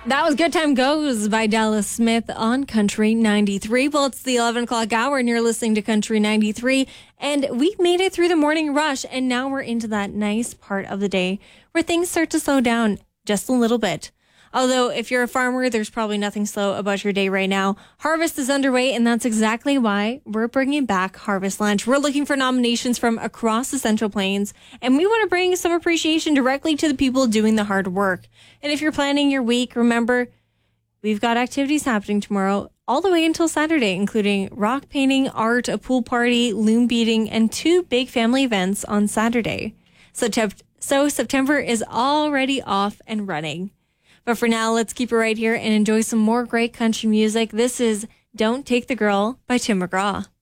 That was Good Time Goes by Dallas Smith on Country 93. Well, it's the 11 o'clock hour and you're listening to Country 93. And we've made it through the morning rush. And now we're into that nice part of the day where things start to slow down just a little bit. Although if you're a farmer, there's probably nothing slow about your day right now. Harvest is underway, and that's exactly why we're bringing back Harvest Lunch. We're looking for nominations from across the Central Plains, and we want to bring some appreciation directly to the people doing the hard work. And if you're planning your week, remember, we've got activities happening tomorrow all the way until Saturday, including rock painting, art, a pool party, loom beading, and 2 big family events on Saturday. So September is already off and running. But for now, let's keep it right here and enjoy some more great country music. This is Don't Take the Girl by Tim McGraw.